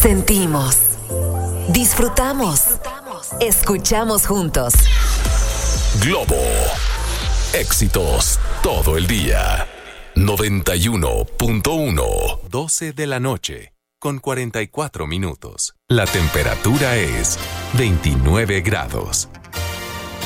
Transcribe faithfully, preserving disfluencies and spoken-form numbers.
Sentimos, disfrutamos, escuchamos juntos. Globo, éxitos todo el día. noventa y uno punto uno. doce de la noche, con cuarenta y cuatro minutos. La temperatura es veintinueve grados.